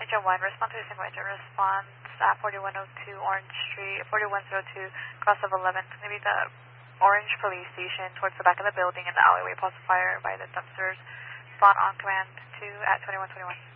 Engine 1, respond to the single engine response at 4102 Orange Street, 4102, cross of 11. It's going to be the Orange Police Station towards the back of the building in the alleyway. Pulse fire by the dumpsters. Spawn on command 2 at 2121.